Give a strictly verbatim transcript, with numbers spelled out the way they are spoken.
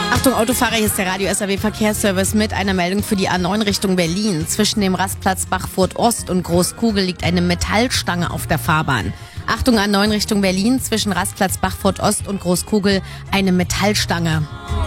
Achtung, Autofahrer, hier ist der Radio-S R W Verkehrsservice mit einer Meldung für die A neun Richtung Berlin. Zwischen dem Rastplatz Bachfurt Ost und Großkugel liegt eine Metallstange auf der Fahrbahn. Achtung, A neun Richtung Berlin, zwischen Rastplatz Bachfurt Ost und Großkugel eine Metallstange.